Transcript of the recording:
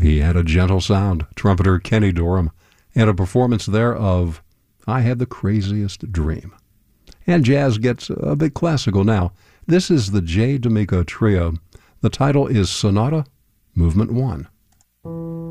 He had a gentle sound, trumpeter Kenny Dorham, and a performance there of I Had the Craziest Dream. And jazz gets a bit classical now. This is the J. D'Amico Trio. The title is Sonata, Movement 1.